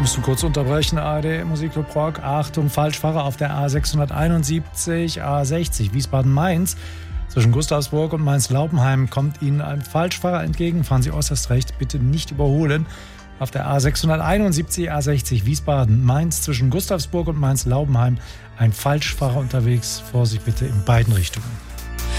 müssen kurz unterbrechen. ARD Musikclub Rock. Achtung, Falschfahrer auf der A671, A60 Wiesbaden-Mainz. Zwischen Gustavsburg und Mainz-Laupenheim kommt Ihnen ein Falschfahrer entgegen. Fahren Sie äußerst rechts, bitte nicht überholen. Auf der A671, A60 Wiesbaden-Mainz zwischen Gustavsburg und Mainz-Laupenheim ein Falschfahrer unterwegs. Vorsicht bitte in beiden Richtungen.